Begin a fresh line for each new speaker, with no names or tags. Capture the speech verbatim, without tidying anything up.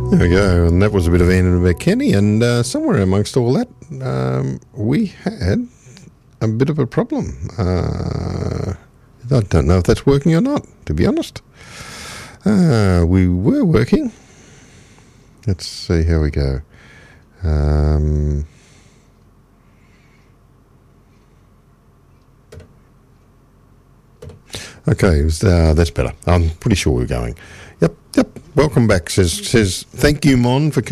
There we go, and that was a bit of Ian McKenny, and uh, somewhere amongst all that, um, we had a bit of a problem. Uh, I don't know if that's working or not, to be honest. Uh, we were working. Let's see how we go. Um, okay, it was, uh, that's better. I'm pretty sure we're going. Yep, yep. Welcome back. Says says thank you, Mon, for.